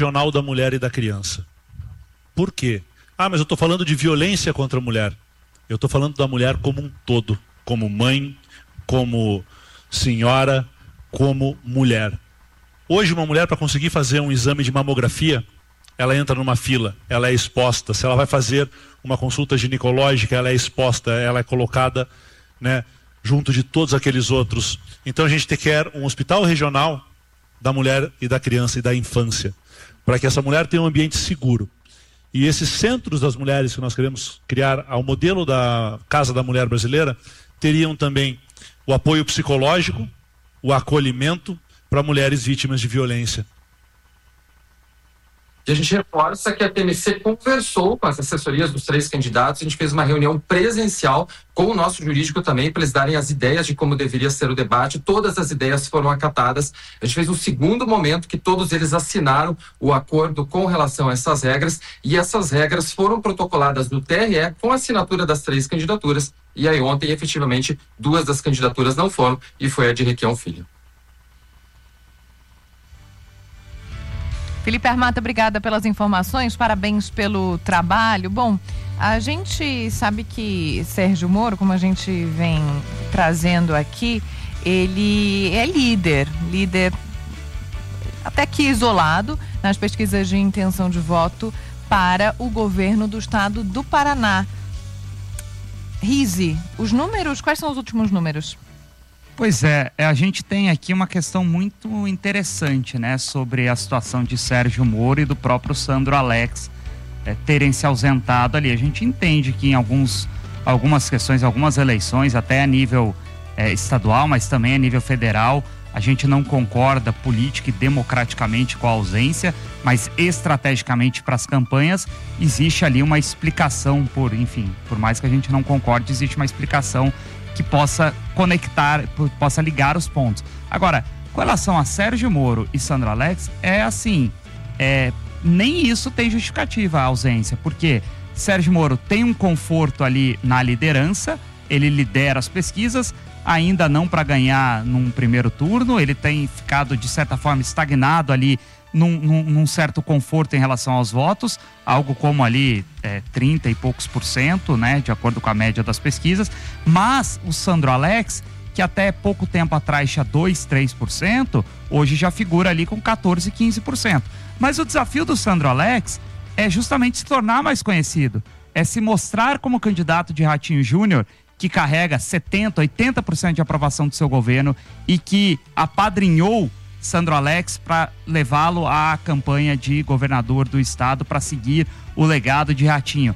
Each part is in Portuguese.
Regional da Mulher e da Criança. Por quê? Mas eu estou falando de violência contra a mulher. Eu estou falando da mulher como um todo, como mãe, como senhora, como mulher. Hoje uma mulher, para conseguir fazer um exame de mamografia, ela entra numa fila, ela é exposta. Se ela vai fazer uma consulta ginecológica, ela é exposta, ela é colocada, né, junto de todos aqueles outros. Então a gente quer um hospital regional da mulher e da criança e da infância, para que essa mulher tenha um ambiente seguro. E esses centros das mulheres que nós queremos criar ao modelo da Casa da Mulher Brasileira, teriam também o apoio psicológico, o acolhimento para mulheres vítimas de violência. E a gente reforça que a TMC conversou com as assessorias dos 3 candidatos. A gente fez uma reunião presencial com o nosso jurídico também, para eles darem as ideias de como deveria ser o debate. Todas as ideias foram acatadas. A gente fez um segundo momento que todos eles assinaram o acordo com relação a essas regras, e essas regras foram protocoladas no TRE com a assinatura das 3 candidaturas. E aí ontem, efetivamente, 2 das candidaturas não foram, e foi a de Requião Filho. Felipe Armata, obrigada pelas informações, parabéns pelo trabalho. Bom, a gente sabe que Sérgio Moro, como a gente vem trazendo aqui, ele é líder até que isolado nas pesquisas de intenção de voto para o governo do estado do Paraná. Rize, os números, quais são os últimos números? Pois é, a gente tem aqui uma questão muito interessante, né, sobre a situação de Sérgio Moro e do próprio Sandro Alex terem se ausentado ali. A gente entende que em algumas questões, algumas eleições, até a nível estadual, mas também a nível federal, a gente não concorda política e democraticamente com a ausência, mas estrategicamente para as campanhas existe ali uma explicação por mais que a gente não concorde, existe uma explicação que possa conectar, possa ligar os pontos. Agora, com relação a Sérgio Moro e Sandro Alex, nem isso tem justificativa a ausência, porque Sérgio Moro tem um conforto ali na liderança, ele lidera as pesquisas, ainda não para ganhar num primeiro turno, ele tem ficado de certa forma estagnado ali num certo conforto em relação aos votos, algo como ali 30 e poucos %, né, de acordo com a média das pesquisas. Mas o Sandro Alex, que até pouco tempo atrás tinha 2, 3%, hoje já figura ali com 14, 15%. Mas o desafio do Sandro Alex é justamente se tornar mais conhecido, é se mostrar como candidato de Ratinho Júnior, que carrega 70, 80% de aprovação do seu governo e que apadrinhou Sandro Alex para levá-lo à campanha de governador do estado para seguir o legado de Ratinho.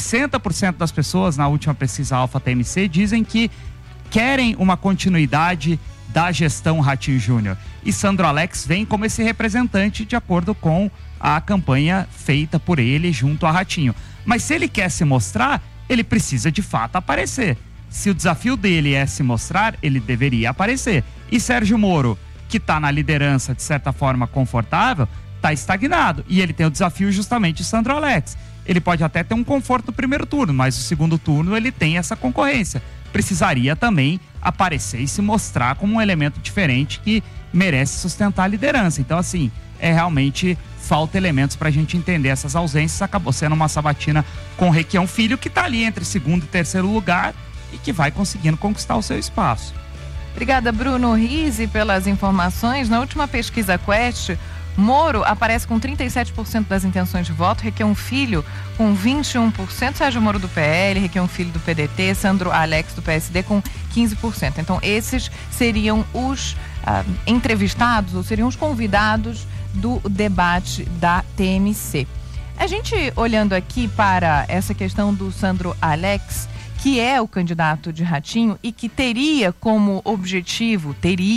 60% das pessoas na última pesquisa Alfa TMC dizem que querem uma continuidade da gestão Ratinho Júnior. E Sandro Alex vem como esse representante de acordo com a campanha feita por ele junto a Ratinho. Mas se ele quer se mostrar, ele precisa de fato aparecer. Se o desafio dele é se mostrar, ele deveria aparecer. E Sérgio Moro, que está na liderança de certa forma confortável, está estagnado. E ele tem o desafio justamente de Sandro Alex. Ele pode até ter um conforto no primeiro turno, mas no segundo turno ele tem essa concorrência. Precisaria também aparecer e se mostrar como um elemento diferente que merece sustentar a liderança. Então, assim, realmente falta elementos para a gente entender essas ausências. Acabou sendo uma sabatina com Requião Filho, que está ali entre segundo e terceiro lugar e que vai conseguindo conquistar o seu espaço. Obrigada, Bruno Rize, pelas informações. Na última pesquisa Quest, Moro aparece com 37% das intenções de voto, Requião Filho com 21%, Sérgio Moro do PL, Requião Filho do PDT, Sandro Alex do PSD com 15%. Então, esses seriam os entrevistados, ou seriam os convidados do debate da TMC. A gente, olhando aqui para essa questão do Sandro Alex, que é o candidato de Ratinho e que teria como objetivo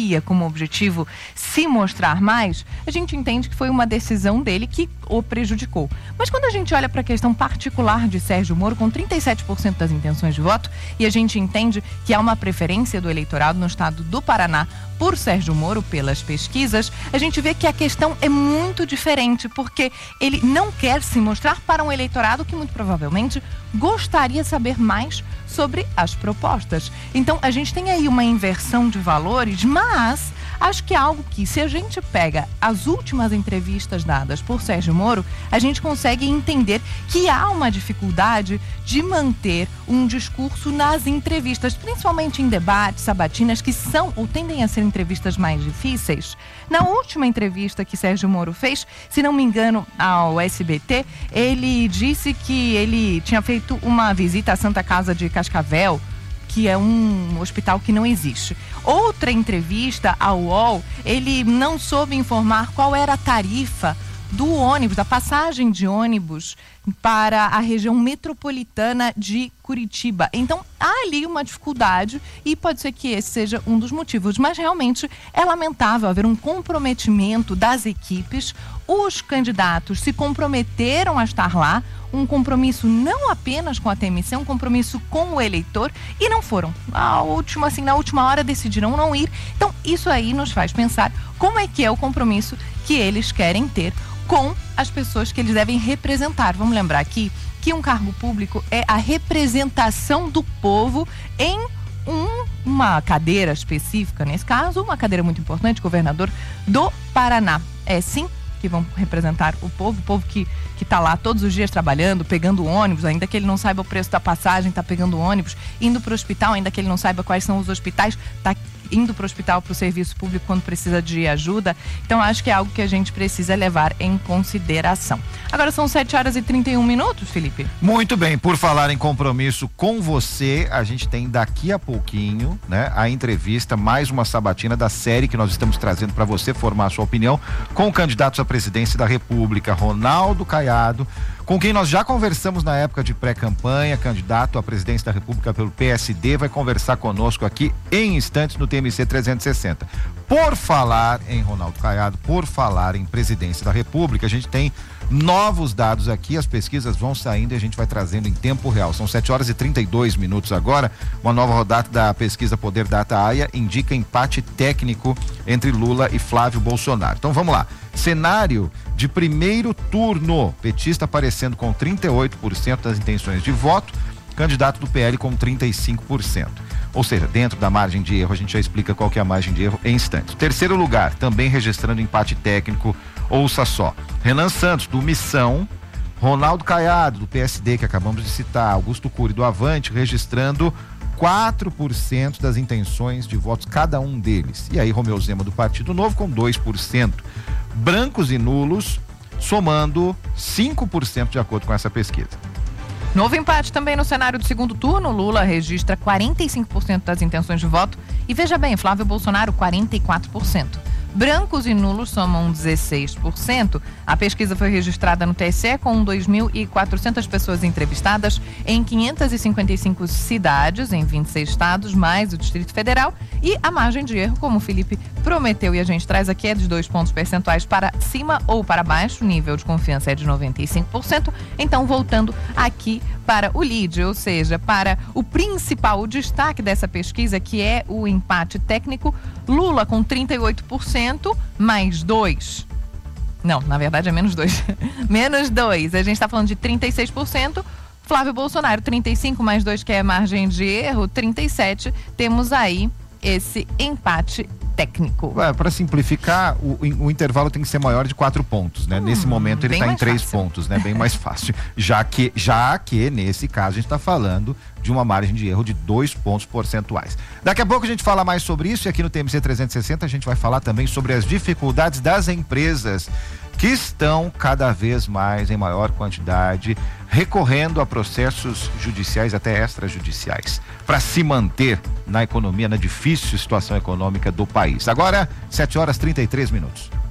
se mostrar mais, a gente entende que foi uma decisão dele que o prejudicou. Mas quando a gente olha para a questão particular de Sérgio Moro, com 37% das intenções de voto, e a gente entende que há uma preferência do eleitorado no estado do Paraná por Sérgio Moro, pelas pesquisas, a gente vê que a questão é muito diferente, porque ele não quer se mostrar para um eleitorado que muito provavelmente gostaria de saber mais sobre as propostas. Então, a gente tem aí uma inversão de valores, mas acho que é algo que, se a gente pega as últimas entrevistas dadas por Sérgio Moro, a gente consegue entender que há uma dificuldade de manter um discurso nas entrevistas, principalmente em debates, sabatinas, que são ou tendem a ser entrevistas mais difíceis. Na última entrevista que Sérgio Moro fez, se não me engano, ao SBT, ele disse que ele tinha feito uma visita à Santa Casa de Cascavel, que é um hospital que não existe. Outra entrevista ao UOL, ele não soube informar qual era a tarifa do ônibus, da passagem de ônibus para a região metropolitana de Curitiba. Então, há ali uma dificuldade e pode ser que esse seja um dos motivos, mas realmente é lamentável haver um comprometimento das equipes. Os candidatos se comprometeram a estar lá, um compromisso não apenas com a TMC, um compromisso com o eleitor, e não foram. Na última hora decidiram não ir. Então, isso aí nos faz pensar como é que é o compromisso que eles querem ter com as pessoas que eles devem representar. Vamos lembrar aqui que um cargo público é a representação do povo em uma cadeira específica, nesse caso, uma cadeira muito importante, governador do Paraná. É sim que vão representar o povo que está lá todos os dias trabalhando, pegando ônibus, ainda que ele não saiba o preço da passagem, está pegando ônibus, indo para o hospital, ainda que ele não saiba quais são os hospitais, está indo para o hospital, para o serviço público quando precisa de ajuda. Então, acho que é algo que a gente precisa levar em consideração. Agora são 7h31, Felipe. Muito bem, por falar em compromisso com você, a gente tem daqui a pouquinho, né, a entrevista, mais uma sabatina da série que nós estamos trazendo para você formar a sua opinião com candidatos à presidência da República, Ronaldo Caiado, com quem nós já conversamos na época de pré-campanha, candidato à presidência da República pelo PSD, vai conversar conosco aqui em instantes no TMC 360. Por falar em Ronaldo Caiado, por falar em presidência da República, a gente tem novos dados aqui, as pesquisas vão saindo e a gente vai trazendo em tempo real. São 7h32 agora, uma nova rodada da pesquisa Poder Data AIA indica empate técnico entre Lula e Flávio Bolsonaro. Então vamos lá, cenário de primeiro turno, petista aparecendo com 38% das intenções de voto, candidato do PL com 35%. Ou seja, dentro da margem de erro, a gente já explica qual que é a margem de erro em instantes. Terceiro lugar, também registrando empate técnico, ouça só, Renan Santos, do Missão, Ronaldo Caiado, do PSD, que acabamos de citar, Augusto Cury, do Avante, registrando 4% das intenções de votos, cada um deles. E aí, Romeu Zema, do Partido Novo, com 2%. Brancos e nulos, somando 5% de acordo com essa pesquisa. Novo empate também no cenário do segundo turno. Lula registra 45% das intenções de voto e, veja bem, Flávio Bolsonaro 44%. Brancos e nulos somam 16%. A pesquisa foi registrada no TSE com 2.400 pessoas entrevistadas em 555 cidades, em 26 estados, mais o Distrito Federal. E a margem de erro, como o Felipe prometeu e a gente traz aqui, é de 2 pontos percentuais para cima ou para baixo. O nível de confiança é de 95%. Então, voltando aqui para o lead, ou seja, para o principal, o destaque dessa pesquisa, que é o empate técnico, Lula com 38%, mais 2. Não, na verdade é menos 2. Menos 2. A gente está falando de 36%. Flávio Bolsonaro, 35 mais 2, que é a margem de erro, 37. Temos aí esse empate técnico. Para simplificar, o intervalo tem que ser maior de 4 pontos, né? Nesse momento ele está em 3 pontos, né? Bem mais fácil. Já que nesse caso a gente está falando de uma margem de erro de 2 pontos percentuais. Daqui a pouco a gente fala mais sobre isso e aqui no TMC 360 a gente vai falar também sobre as dificuldades das empresas que estão cada vez mais em maior quantidade recorrendo a processos judiciais, até extrajudiciais, para se manter na economia, na difícil situação econômica do país. Agora, 7h33.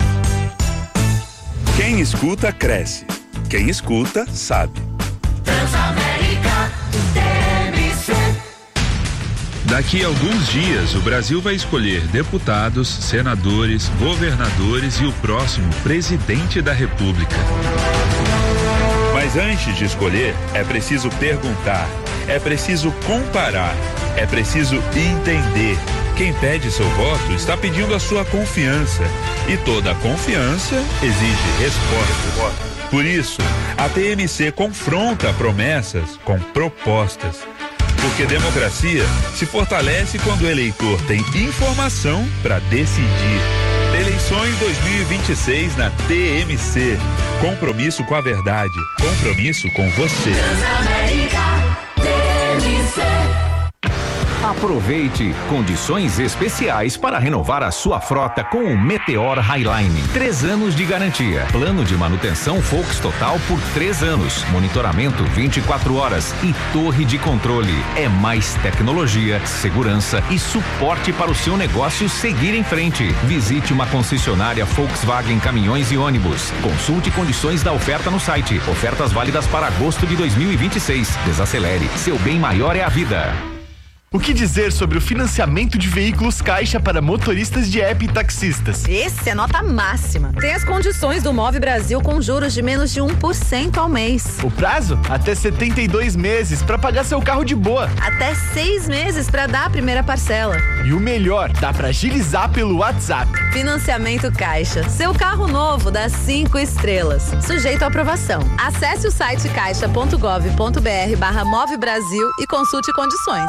Quem escuta, cresce. Quem escuta, sabe. Transamérica, TMC. Daqui a alguns dias, o Brasil vai escolher deputados, senadores, governadores e o próximo presidente da República. Mas antes de escolher, é preciso perguntar, é preciso comparar, é preciso entender. Quem pede seu voto está pedindo a sua confiança. E toda confiança exige resposta. Por isso, a TMC confronta promessas com propostas. Porque democracia se fortalece quando o eleitor tem informação para decidir. Eleições 2026 na TMC. Compromisso com a verdade. Compromisso com você. Aproveite condições especiais para renovar a sua frota com o Meteor Highline. 3 anos de garantia. Plano de manutenção Volks Total por 3 anos. Monitoramento 24 horas e torre de controle. É mais tecnologia, segurança e suporte para o seu negócio seguir em frente. Visite uma concessionária Volkswagen Caminhões e Ônibus. Consulte condições da oferta no site. Ofertas válidas para agosto de 2026. Desacelere. Seu bem maior é a vida. O que dizer sobre o financiamento de veículos Caixa para motoristas de app e taxistas? Esse é nota máxima. Tem as condições do Move Brasil com juros de menos de 1% ao mês. O prazo? Até 72 meses para pagar seu carro de boa. Até 6 meses para dar a primeira parcela. E o melhor, dá para agilizar pelo WhatsApp. Financiamento Caixa. Seu carro novo dá 5 estrelas. Sujeito à aprovação. Acesse o site caixa.gov.br/Move Brasil e consulte condições.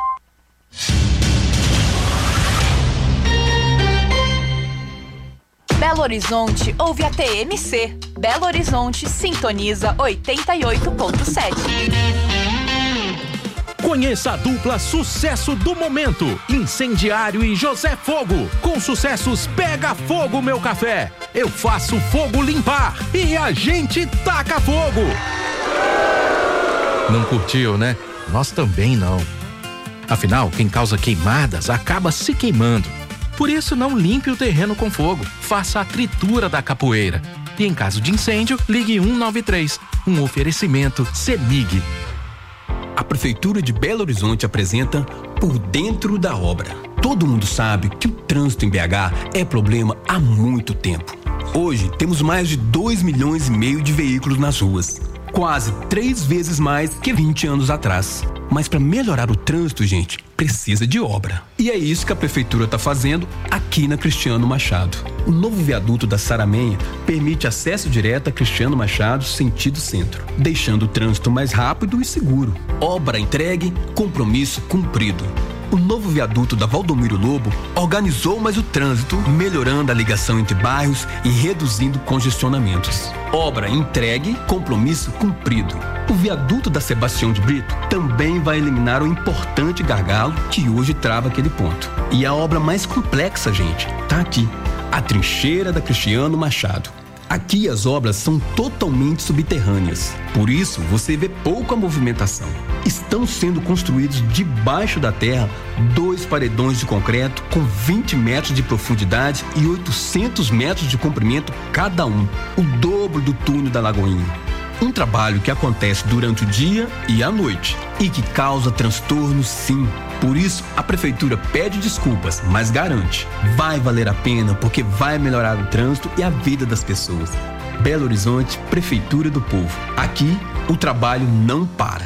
Belo Horizonte ouve a TMC. Belo Horizonte sintoniza 88.7. Conheça a dupla sucesso do momento, Incendiário e José Fogo, com sucessos Pega Fogo Meu Café, Eu Faço Fogo Limpar e A Gente Taca Fogo. Não curtiu, né? Nós também não. Afinal, quem causa queimadas acaba se queimando. Por isso, não limpe o terreno com fogo. Faça a tritura da capoeira. E em caso de incêndio, ligue 193. Um oferecimento CEMIG. A Prefeitura de Belo Horizonte apresenta Por Dentro da Obra. Todo mundo sabe que o trânsito em BH é problema há muito tempo. Hoje, temos mais de 2,5 milhões de veículos nas ruas. Quase 3 vezes mais que 20 anos atrás. Mas para melhorar o trânsito, gente, precisa de obra. E é isso que a Prefeitura está fazendo aqui na Cristiano Machado. O novo viaduto da Saramenha permite acesso direto a Cristiano Machado, sentido centro, deixando o trânsito mais rápido e seguro. Obra entregue, compromisso cumprido. O novo viaduto da Valdomiro Lobo organizou mais o trânsito, melhorando a ligação entre bairros e reduzindo congestionamentos. Obra entregue, compromisso cumprido. O viaduto da Sebastião de Brito também vai eliminar o importante gargalo que hoje trava aquele ponto. E a obra mais complexa, gente, tá aqui. A trincheira da Cristiano Machado. Aqui as obras são totalmente subterrâneas, por isso você vê pouca movimentação. Estão sendo construídos debaixo da terra 2 paredões de concreto com 20 metros de profundidade e 800 metros de comprimento cada um, o dobro do túnel da Lagoinha. Um trabalho que acontece durante o dia e à noite e que causa transtorno, sim. Por isso, a Prefeitura pede desculpas, mas garante, vai valer a pena porque vai melhorar o trânsito e a vida das pessoas. Belo Horizonte, Prefeitura do Povo. Aqui, o trabalho não para.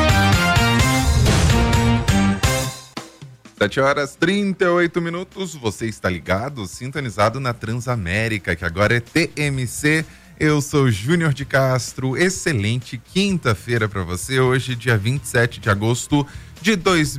7h38, você está ligado, sintonizado na Transamérica, que agora é TMC. Eu sou Júnior de Castro, excelente quinta-feira para você, hoje dia 27 de agosto de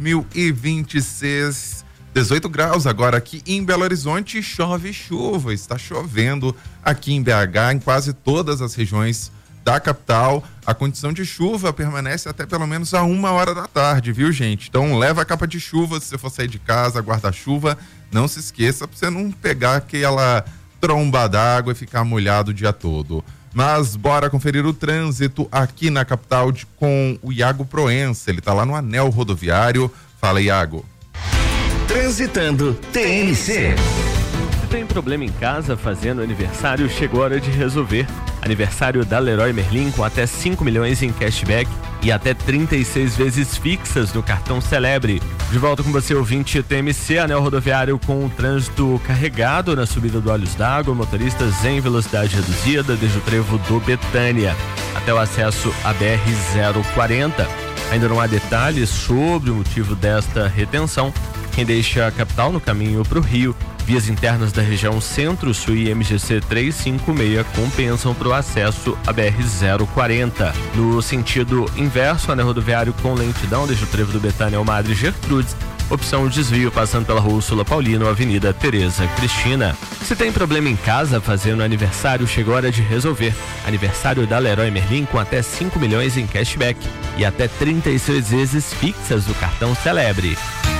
2026, 18 graus agora aqui em Belo Horizonte, chove chuva, está chovendo aqui em BH, em quase todas as regiões da capital. A condição de chuva permanece até pelo menos a 1h da tarde, viu, gente? Então leva a capa de chuva, se você for sair de casa, guarda-chuva, não se esqueça para você não pegar aquela tromba d'água e ficar molhado o dia todo. Mas bora conferir o trânsito aqui na capital com o Iago Proença. Ele tá lá no anel rodoviário. Fala, Iago. Transitando TMC. Se tem problema em casa fazendo aniversário, chegou a hora de resolver. Aniversário da Leroy Merlin com até 5 milhões em cashback e até 36 vezes fixas no cartão Celebre. De volta com você, ouvinte TMC, anel rodoviário com o trânsito carregado na subida do Olhos d'Água, motoristas em velocidade reduzida desde o trevo do Betânia até o acesso à BR-040. Ainda não há detalhes sobre o motivo desta retenção, Quem deixa a capital no caminho para o Rio, vias internas da região Centro-Sul e MGC 356 compensam para o acesso à BR-040. No sentido inverso, anel rodoviário com lentidão desde o trevo do Betânia ao Madre Gertrudes, opção desvio passando pela Rua Úrsula Paulino, Avenida Tereza Cristina. Se tem problema em casa fazendo aniversário, chegou a hora de resolver. Aniversário da Leroy Merlin com até 5 milhões em cashback e até 36 vezes fixas do cartão Celebre.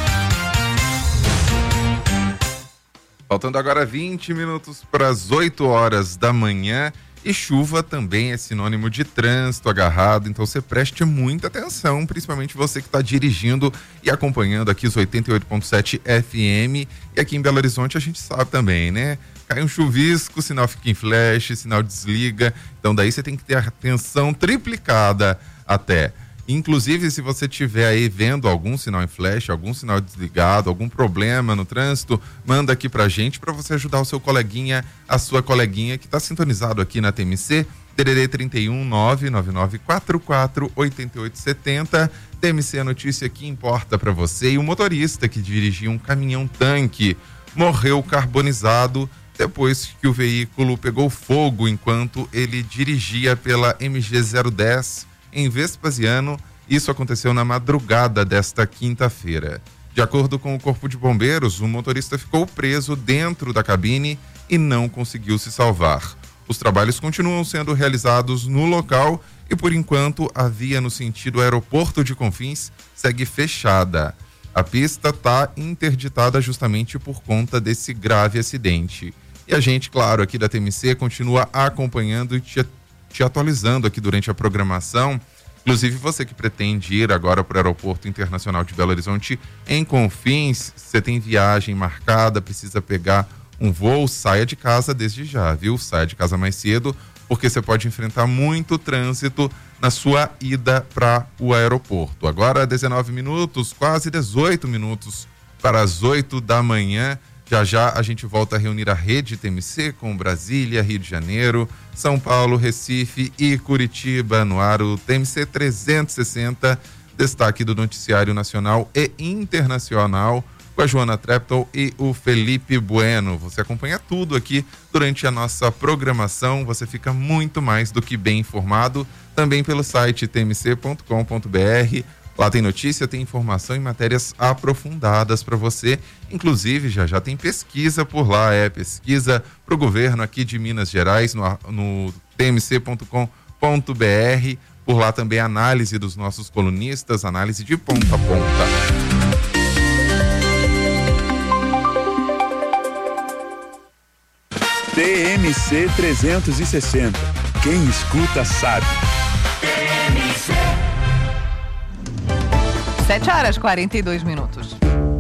Faltando agora 20 minutos para as 8 horas da manhã. E chuva também é sinônimo de trânsito agarrado, então você preste muita atenção, principalmente você que está dirigindo e acompanhando aqui os 88.7 FM. E aqui em Belo Horizonte a gente sabe também, né? Cai um chuvisco, sinal fica em flash, sinal desliga. Então daí você tem que ter atenção triplicada até. Inclusive, se você estiver aí vendo algum sinal em flash, algum sinal desligado, algum problema no trânsito, manda aqui pra gente para você ajudar o seu coleguinha, a sua coleguinha que está sintonizado aqui na TMC, DDD 31 99944 8870. TMC, a notícia que importa para você. E o motorista que dirigia um caminhão-tanque morreu carbonizado depois que o veículo pegou fogo enquanto ele dirigia pela MG 010 em Vespasiano. Isso aconteceu na madrugada desta quinta-feira. De acordo com o Corpo de Bombeiros, o motorista ficou preso dentro da cabine e não conseguiu se salvar. Os trabalhos continuam sendo realizados no local e, por enquanto, a via no sentido aeroporto de Confins segue fechada. A pista está interditada justamente por conta desse grave acidente. E a gente, claro, aqui da TMC continua acompanhando e te atualizando aqui durante a programação. Inclusive, você que pretende ir agora para o Aeroporto Internacional de Belo Horizonte em Confins, você tem viagem marcada, precisa pegar um voo, saia de casa desde já, viu? Saia de casa mais cedo, porque você pode enfrentar muito trânsito na sua ida para o aeroporto. Agora, 19 minutos, quase 18 minutos para as 8 da manhã. Já a gente volta a reunir a rede TMC com Brasília, Rio de Janeiro, São Paulo, Recife e Curitiba no ar, o TMC 360, destaque do noticiário nacional e internacional, com a Joana Treptow e o Felipe Bueno. Você acompanha tudo aqui durante a nossa programação, você fica muito mais do que bem informado, também pelo site tmc.com.br. Lá tem notícia, tem informação e matérias aprofundadas para você. Inclusive, já tem pesquisa por lá, pesquisa para o governo aqui de Minas Gerais, no tmc.com.br. Por lá também análise dos nossos colunistas, análise de ponta a ponta. TMC 360. Quem escuta sabe. 7 horas 42 minutos.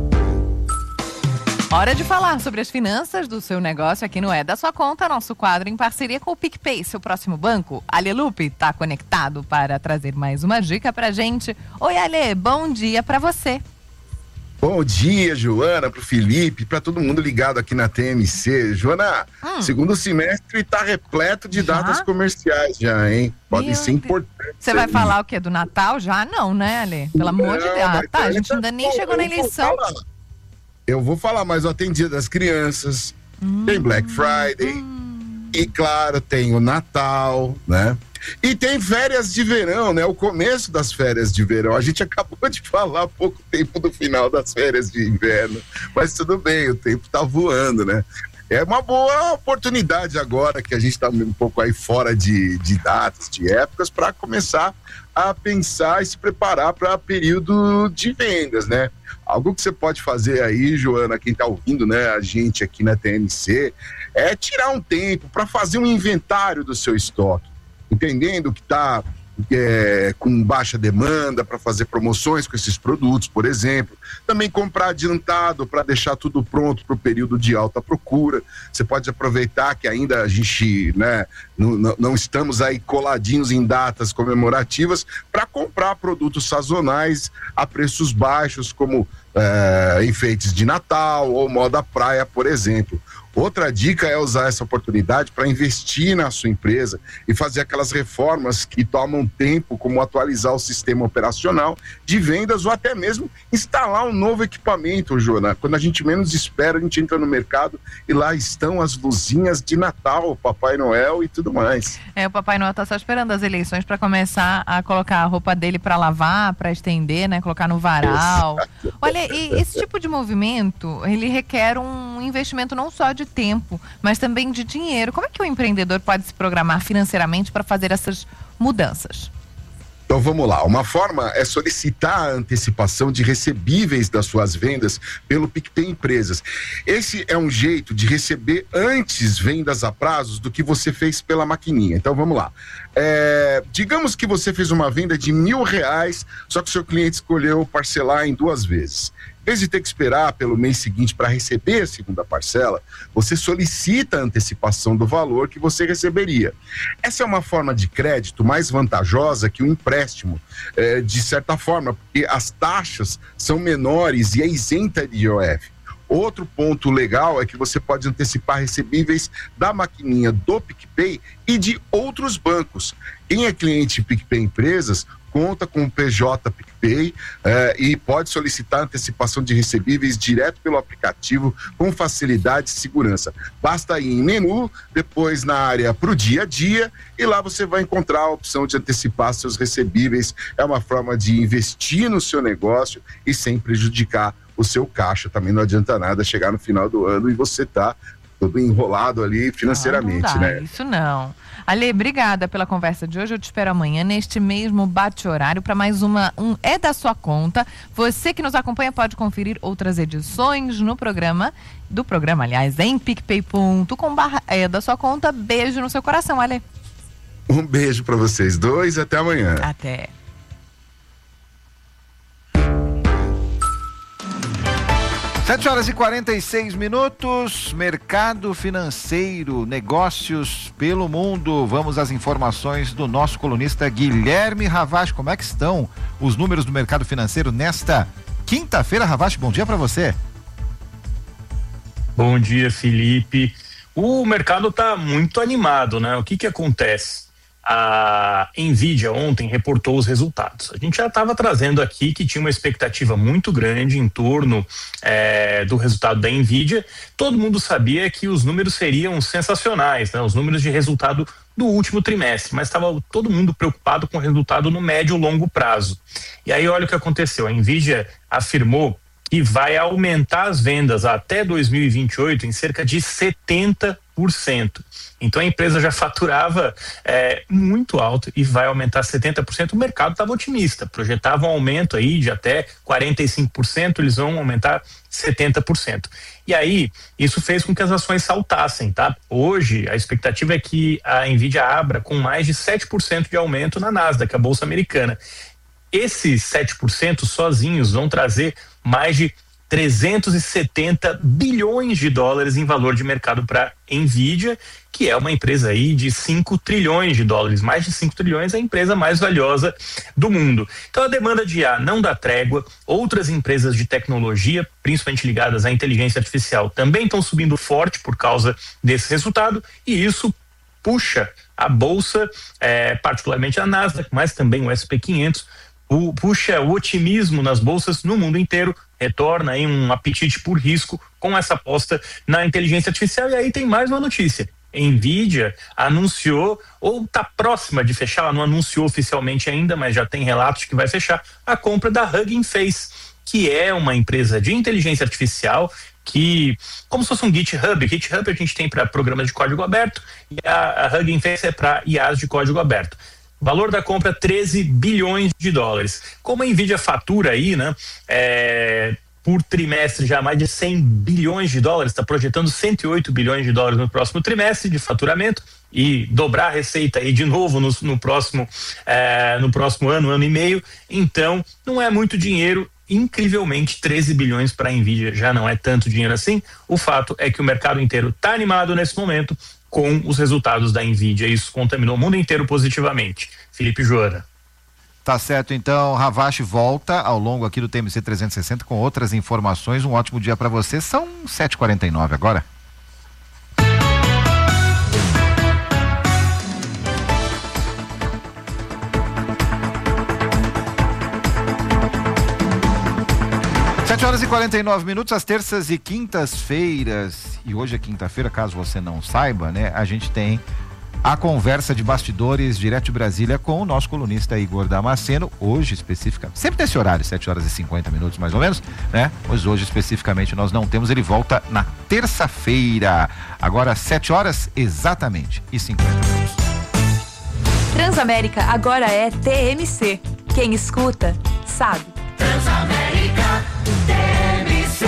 Hora de falar sobre as finanças do seu negócio aqui no É da Sua Conta, nosso quadro em parceria com o PicPay, seu próximo banco. Ale Lupe está conectado para trazer mais uma dica pra gente. Oi, Ale, bom dia para você. Bom dia, Joana, pro Felipe, para todo mundo ligado aqui na TMC. Joana, segundo semestre tá repleto de datas comerciais já, hein? Pode ser importante. Você vai falar o quê? Do Natal? Já não, né, Ale? Pelo amor de Deus. Tá, a gente ainda nem chegou na eleição. Eu vou falar, mas ó, tem Dia das Crianças, tem Black Friday, e claro, tem o Natal, né? E tem férias de verão, né? O começo das férias de verão. A gente acabou de falar há pouco tempo do final das férias de inverno, mas tudo bem, o tempo tá voando, né? É uma boa oportunidade agora que a gente tá um pouco aí fora de datas, de épocas, para começar a pensar e se preparar para período de vendas, né? Algo que você pode fazer aí, Joana, quem tá ouvindo, né, a gente aqui na TMC, é tirar um tempo para fazer um inventário do seu estoque, entendendo que está com baixa demanda, para fazer promoções com esses produtos, por exemplo. Também comprar adiantado para deixar tudo pronto para o período de alta procura. Você pode aproveitar que ainda a gente, né, não estamos aí coladinhos em datas comemorativas, para comprar produtos sazonais a preços baixos, como enfeites de Natal ou moda praia, por exemplo. Outra dica é usar essa oportunidade para investir na sua empresa e fazer aquelas reformas que tomam tempo, como atualizar o sistema operacional de vendas ou até mesmo instalar um novo equipamento, Joana. Quando a gente menos espera, a gente entra no mercado e lá estão as luzinhas de Natal, o Papai Noel e tudo mais. O Papai Noel está só esperando as eleições para começar a colocar a roupa dele para lavar, para estender, né? Colocar no varal. Olha, e esse tipo de movimento, ele requer um investimento não só de tempo, mas também de dinheiro. Como é que o empreendedor pode se programar financeiramente para fazer essas mudanças? Então vamos lá, uma forma é solicitar a antecipação de recebíveis das suas vendas pelo PicPay Empresas. Esse é um jeito de receber antes vendas a prazos do que você fez pela maquininha. Então vamos lá, digamos que você fez uma venda de R$1.000, só que o seu cliente escolheu parcelar em 2 vezes. Em vez de ter que esperar pelo mês seguinte para receber a segunda parcela, você solicita a antecipação do valor que você receberia. Essa é uma forma de crédito mais vantajosa que o empréstimo, de certa forma, porque as taxas são menores e é isenta de IOF. Outro ponto legal é que você pode antecipar recebíveis da maquininha do PicPay e de outros bancos. Quem é cliente PicPay Empresas conta com o PJ PicPay e pode solicitar antecipação de recebíveis direto pelo aplicativo com facilidade e segurança. Basta ir em menu, depois na área para o dia a dia e lá você vai encontrar a opção de antecipar seus recebíveis. É uma forma de investir no seu negócio e sem prejudicar o seu caixa. Também não adianta nada chegar no final do ano e você tá todo enrolado ali financeiramente, não dá, né? Isso não. Ale, obrigada pela conversa de hoje. Eu te espero amanhã neste mesmo bate-horário para mais É da Sua Conta. Você que nos acompanha pode conferir outras edições no programa, aliás, em picpay.com/É da Sua Conta. Beijo no seu coração, Ale. Um beijo para vocês dois, até amanhã. Até. Sete horas e 46 minutos, mercado financeiro, negócios pelo mundo. Vamos às informações do nosso colunista Guilherme Ravache. Como é que estão os números do mercado financeiro nesta quinta-feira? Ravache, bom dia para você. Bom dia, Felipe. O mercado está muito animado, né? O que acontece? A Nvidia ontem reportou os resultados. A gente já estava trazendo aqui que tinha uma expectativa muito grande em torno do resultado da Nvidia. Todo mundo sabia que os números seriam sensacionais, né? Os números de resultado do último trimestre, mas estava todo mundo preocupado com o resultado no médio e longo prazo. E aí olha o que aconteceu. A Nvidia afirmou que vai aumentar as vendas até 2028 em cerca de 70%. Então a empresa já faturava muito alto e vai aumentar 70%. O mercado estava otimista, projetava um aumento aí de até 45%, eles vão aumentar 70%. E aí, isso fez com que as ações saltassem, tá? Hoje, a expectativa é que a Nvidia abra com mais de 7% de aumento na Nasdaq, a Bolsa Americana. Esses 7% sozinhos vão trazer mais de 370 bilhões de dólares em valor de mercado para Nvidia, que é uma empresa aí de 5 trilhões de dólares, mais de 5 trilhões, é a empresa mais valiosa do mundo. Então a demanda de IA não dá trégua, outras empresas de tecnologia, principalmente ligadas à inteligência artificial, também estão subindo forte por causa desse resultado, e isso puxa a bolsa, particularmente a Nasdaq, mas também o SP500, puxa o otimismo nas bolsas no mundo inteiro, retorna aí um apetite por risco com essa aposta na inteligência artificial. E aí tem mais uma notícia. Nvidia anunciou, ou está próxima de fechar, ela não anunciou oficialmente ainda, mas já tem relatos de que vai fechar a compra da Hugging Face, que é uma empresa de inteligência artificial que, como se fosse um GitHub. GitHub a gente tem para programas de código aberto e a Hugging Face é para IAs de código aberto. Valor da compra 13 bilhões de dólares. Como a Nvidia fatura aí, né, por trimestre já mais de 100 bilhões de dólares, está projetando 108 bilhões de dólares no próximo trimestre de faturamento e dobrar a receita aí de novo no próximo ano e meio. Então, não é muito dinheiro. Incrivelmente, 13 bilhões para a Nvidia já não é tanto dinheiro assim. O fato é que o mercado inteiro está animado nesse momento com os resultados da Nvidia. Isso contaminou o mundo inteiro positivamente. Felipe Joana. Tá certo, então, Ravache volta ao longo aqui do TMC 360 com outras informações. Um ótimo dia para você. São 7h49 agora. 7h49, às terças e quintas-feiras, e hoje é quinta-feira, caso você não saiba, né? A gente tem a conversa de bastidores direto de Brasília com o nosso colunista Igor Damasceno, hoje especificamente, sempre nesse horário, 7h50 mais ou menos, né? Mas hoje especificamente nós não temos, ele volta na terça-feira, agora 7h exatamente e 50 minutos. Transamérica agora é TMC. Quem escuta, sabe. Transamérica TMC.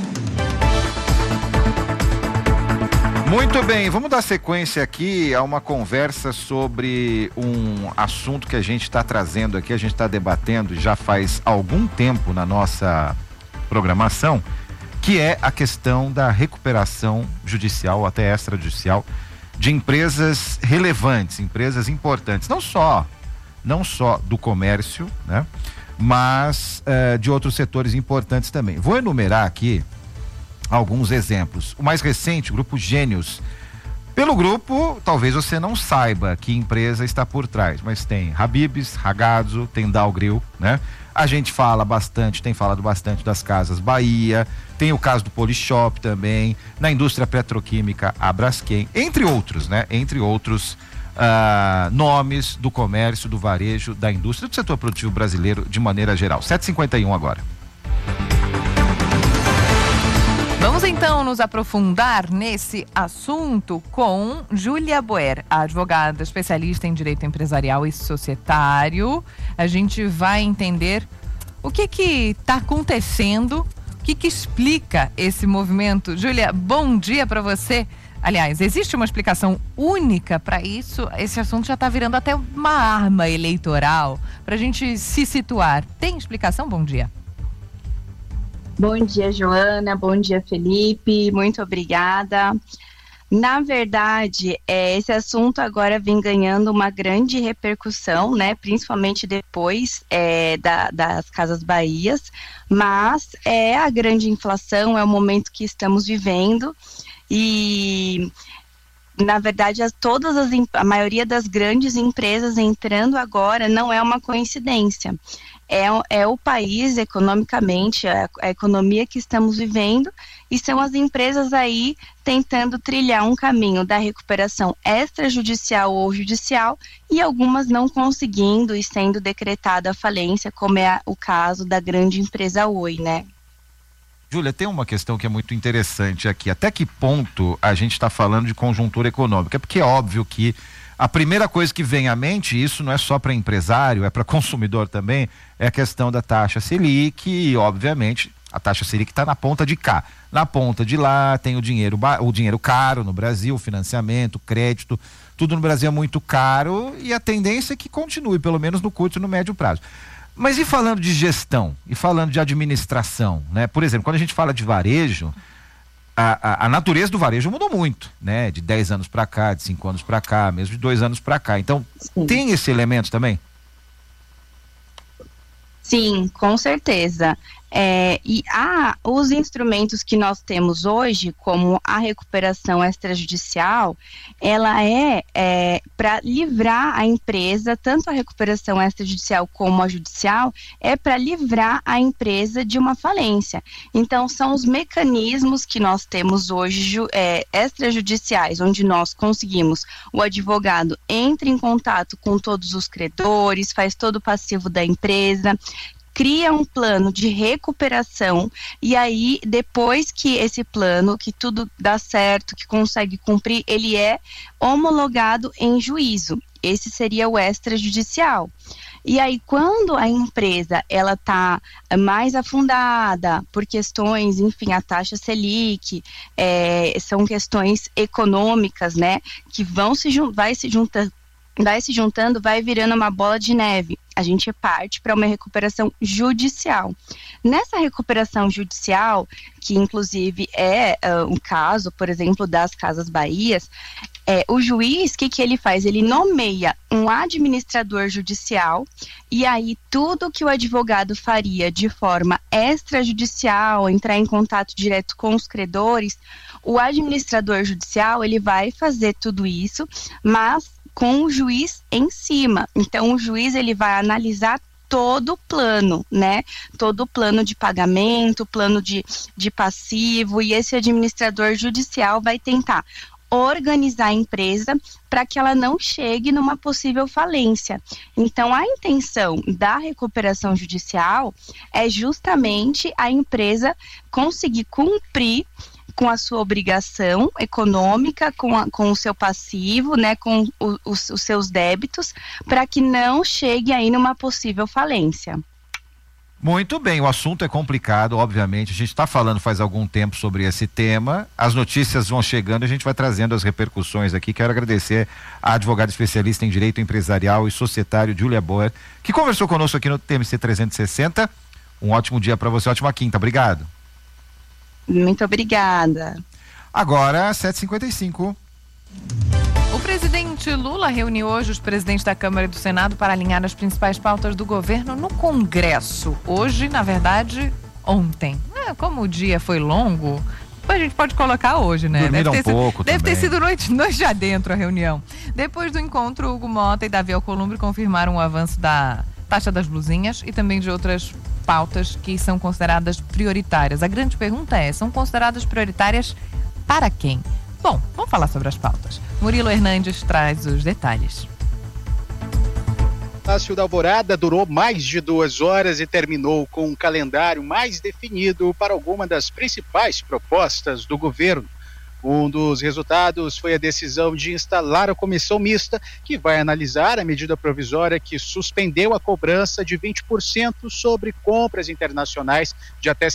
Muito bem, vamos dar sequência aqui a uma conversa sobre um assunto que a gente está trazendo aqui, a gente está debatendo já faz algum tempo na nossa programação, que é a questão da recuperação judicial, até extrajudicial, de empresas relevantes, empresas importantes, não só do comércio, né? Mas de outros setores importantes também. Vou enumerar aqui alguns exemplos. O mais recente, o Grupo Gênios. Pelo grupo, talvez você não saiba que empresa está por trás, mas tem Habib's, Ragazzo, tem Dalgril, né? A gente tem falado bastante das Casas Bahia, tem o caso do Polishop também, na indústria petroquímica, a Braskem, entre outros, né? Entre outros nomes do comércio, do varejo, da indústria, do setor produtivo brasileiro de maneira geral. 7h51 agora. Vamos então nos aprofundar nesse assunto com Júlia Boer, a advogada especialista em direito empresarial e societário. A gente vai entender o que está acontecendo, o que explica esse movimento. Júlia, bom dia para você. Aliás, existe uma explicação única para isso? Esse assunto já está virando até uma arma eleitoral para a gente se situar. Tem explicação? Bom dia. Bom dia, Joana. Bom dia, Felipe. Muito obrigada. Na verdade, esse assunto agora vem ganhando uma grande repercussão, né? Principalmente depois das Casas Bahias, mas a grande inflação, é o momento que estamos vivendo e, na verdade, a maioria das grandes empresas entrando agora não é uma coincidência. É o país economicamente, a economia que estamos vivendo, e são as empresas aí tentando trilhar um caminho da recuperação extrajudicial ou judicial, e algumas não conseguindo e sendo decretada a falência, como é o caso da grande empresa Oi, né? Júlia, tem uma questão que é muito interessante aqui. Até que ponto a gente está falando de conjuntura econômica? Porque é óbvio que a primeira coisa que vem à mente, isso não é só para empresário, é para consumidor também, é a questão da taxa Selic, e obviamente a taxa Selic está na ponta de cá. Na ponta de lá tem o dinheiro caro no Brasil, o financiamento, o crédito, tudo no Brasil é muito caro, e a tendência é que continue, pelo menos no curto e no médio prazo. Mas e falando de gestão, e falando de administração, né? Por exemplo, quando a gente fala de varejo, a natureza do varejo mudou muito, né? De 10 anos para cá, de 5 anos para cá, mesmo de 2 anos para cá. Então, sim, tem esse elemento também? Sim, com certeza. Os instrumentos que nós temos hoje, como a recuperação extrajudicial, ela para livrar a empresa, tanto a recuperação extrajudicial como a judicial, é para livrar a empresa de uma falência. Então, são os mecanismos que nós temos hoje extrajudiciais, onde nós conseguimos, o advogado entra em contato com todos os credores, faz todo o passivo da empresa, cria um plano de recuperação, e aí depois que esse plano, que tudo dá certo, que consegue cumprir, ele é homologado em juízo. Esse seria o extrajudicial. E aí, quando a empresa ela está mais afundada por questões, enfim, a taxa Selic, são questões econômicas, né, que vai se juntando, vai virando uma bola de neve. A gente parte para uma recuperação judicial. Nessa recuperação judicial, que inclusive é um caso, por exemplo, das Casas Bahias, o juiz, o que ele faz? Ele nomeia um administrador judicial, e aí tudo que o advogado faria de forma extrajudicial, entrar em contato direto com os credores, o administrador judicial, ele vai fazer tudo isso, mas com o juiz em cima. Então, o juiz ele vai analisar todo o plano, né? Todo o plano de pagamento, plano de passivo, e esse administrador judicial vai tentar organizar a empresa para que ela não chegue numa possível falência. Então, a intenção da recuperação judicial é justamente a empresa conseguir cumprir com a sua obrigação econômica, com o seu passivo, né, com os seus débitos, para que não chegue aí numa possível falência. Muito bem, o assunto é complicado, obviamente, a gente está falando faz algum tempo sobre esse tema, as notícias vão chegando, a gente vai trazendo as repercussões aqui. Quero agradecer a advogada especialista em direito empresarial e societário Júlia Boer, que conversou conosco aqui no TMC 360. Um ótimo dia para você, ótima quinta, obrigado. Muito obrigada. Agora, 7h55. O presidente Lula reuniu hoje os presidentes da Câmara e do Senado para alinhar as principais pautas do governo no Congresso. Hoje, na verdade, ontem. Como o dia foi longo, a gente pode colocar hoje, né? Deve ter sido noite adentro a reunião. Depois do encontro, Hugo Mota e Davi Alcolumbre confirmaram o avanço da taxa das blusinhas e também de outras pautas que são consideradas prioritárias. A grande pergunta é, são consideradas prioritárias para quem? Bom, vamos falar sobre as pautas. Murilo Hernandes traz os detalhes. O Palácio da Alvorada durou mais de 2 horas e terminou com um calendário mais definido para alguma das principais propostas do governo. Um dos resultados foi a decisão de instalar a comissão mista, que vai analisar a medida provisória que suspendeu a cobrança de 20% sobre compras internacionais de até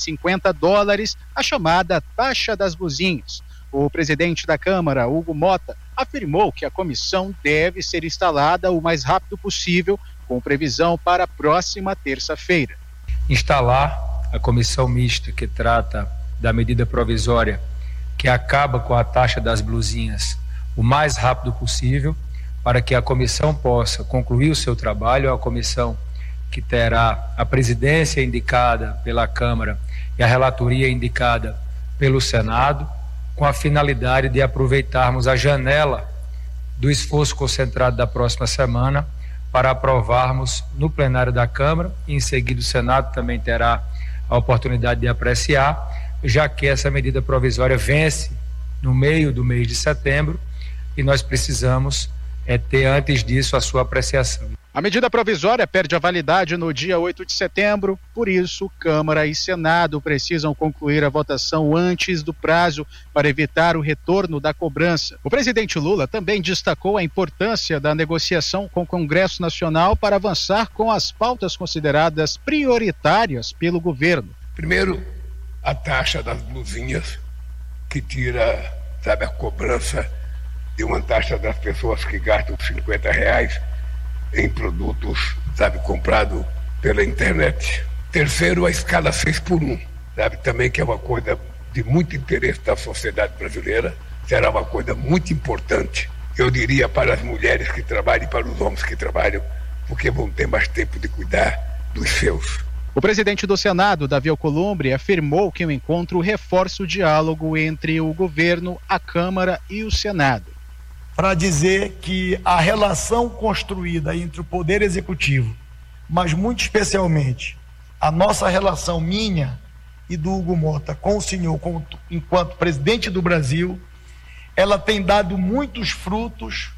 $50, a chamada taxa das blusinhas. O presidente da Câmara, Hugo Mota, afirmou que a comissão deve ser instalada o mais rápido possível, com previsão para a próxima terça-feira. Instalar a comissão mista que trata da medida provisória que acaba com a taxa das blusinhas o mais rápido possível, para que a comissão possa concluir o seu trabalho. A comissão que terá a presidência indicada pela Câmara e a relatoria indicada pelo Senado, com a finalidade de aproveitarmos a janela do esforço concentrado da próxima semana para aprovarmos no plenário da Câmara, e em seguida o Senado também terá a oportunidade de apreciar, já que essa medida provisória vence no meio do mês de setembro e nós precisamos ter antes disso a sua apreciação. A medida provisória perde a validade no dia 8 de setembro, por isso Câmara e Senado precisam concluir a votação antes do prazo para evitar o retorno da cobrança. O presidente Lula também destacou a importância da negociação com o Congresso Nacional para avançar com as pautas consideradas prioritárias pelo governo. Primeiro, a taxa das blusinhas, que tira, a cobrança de uma taxa das pessoas que gastam R$50 em produtos, comprado pela internet. Terceiro, a escala 6x1, também, que é uma coisa de muito interesse da sociedade brasileira, será uma coisa muito importante, eu diria, para as mulheres que trabalham e para os homens que trabalham, porque vão ter mais tempo de cuidar dos seus. O presidente do Senado, Davi Alcolumbre, afirmou que o encontro reforça o diálogo entre o governo, a Câmara e o Senado. Para dizer que a relação construída entre o Poder Executivo, mas muito especialmente a nossa relação minha e do Hugo Mota com o senhor enquanto presidente do Brasil, ela tem dado muitos frutos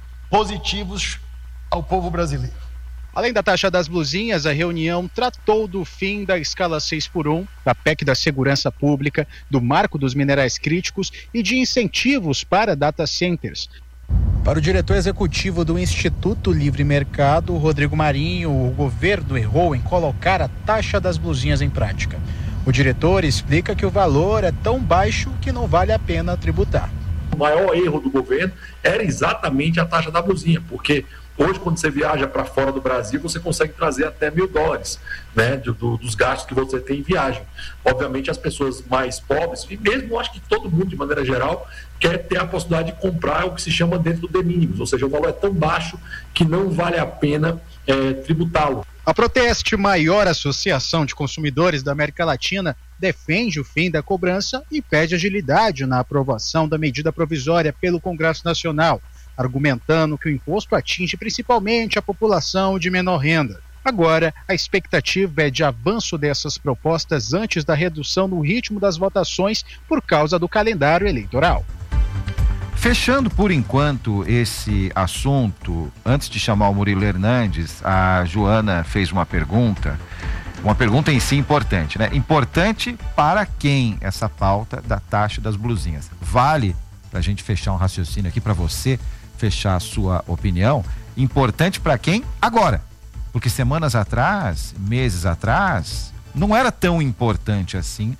positivos ao povo brasileiro. Além da taxa das blusinhas, a reunião tratou do fim da escala 6x1, da PEC da segurança pública, do marco dos minerais críticos e de incentivos para data centers. Para o diretor executivo do Instituto Livre Mercado, Rodrigo Marinho, o governo errou em colocar a taxa das blusinhas em prática. O diretor explica que o valor é tão baixo que não vale a pena tributar. O maior erro do governo era exatamente a taxa da blusinha, porque hoje, quando você viaja para fora do Brasil, você consegue trazer até $1.000, né, dos gastos que você tem em viagem. Obviamente, as pessoas mais pobres, e mesmo acho que todo mundo, de maneira geral, quer ter a possibilidade de comprar o que se chama dentro do de minimis, ou seja, o valor é tão baixo que não vale a pena tributá-lo. A Proteste, maior associação de consumidores da América Latina, defende o fim da cobrança e pede agilidade na aprovação da medida provisória pelo Congresso Nacional, argumentando que o imposto atinge principalmente a população de menor renda. Agora, a expectativa é de avanço dessas propostas antes da redução no ritmo das votações por causa do calendário eleitoral. Fechando por enquanto esse assunto, antes de chamar o Murilo Hernandes, a Joana fez uma pergunta em si importante, né? Importante para quem essa pauta da taxa das blusinhas? Vale, para a gente fechar um raciocínio aqui, para você fechar a sua opinião, importante para quem? Agora. Porque semanas atrás, meses atrás, não era tão importante assim